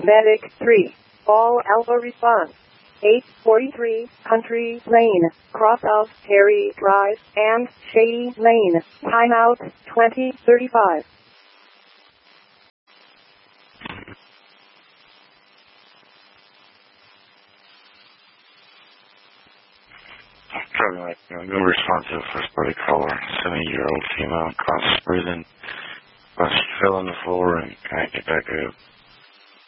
Medic 3. All Alpha response. 843 Country Lane, cross of Harry Drive and Shady Lane. Timeout 2035. Probably like no response to the first party caller. 70-year-old female, conscious breathing. She fell on the floor and can't get back up.